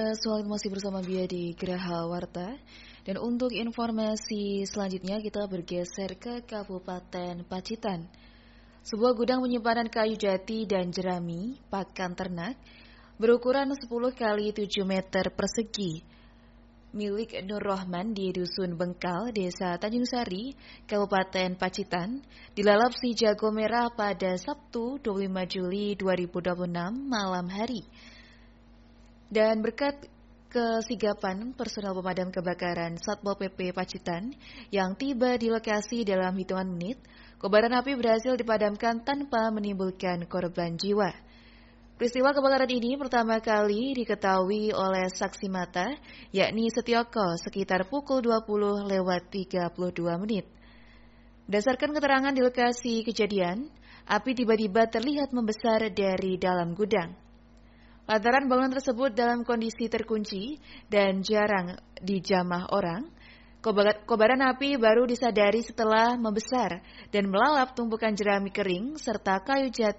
Soal masih bersama Bia di Geraha Warta. Dan untuk informasi selanjutnya kita bergeser ke Kabupaten Pacitan. Sebuah gudang penyimpanan kayu jati dan jerami, pakan ternak, berukuran 10 kali 7 meter persegi, milik Nur Rohman di Dusun Bengkal, Desa Tanjung Sari, Kabupaten Pacitan, dilalap si jago merah pada Sabtu 25 Juli 2026 malam hari. Dan berkat kesigapan personel pemadam kebakaran Satpol PP Pacitan yang tiba di lokasi dalam hitungan menit, kobaran api berhasil dipadamkan tanpa menimbulkan korban jiwa. Peristiwa kebakaran ini pertama kali diketahui oleh saksi mata, yakni Setioko, sekitar pukul 20:32. Berdasarkan keterangan di lokasi kejadian, api tiba-tiba terlihat membesar dari dalam gudang. Lantaran bangunan tersebut dalam kondisi terkunci dan jarang dijamah orang, kobaran api baru disadari setelah membesar dan melalap tumpukan jerami kering serta kayu jati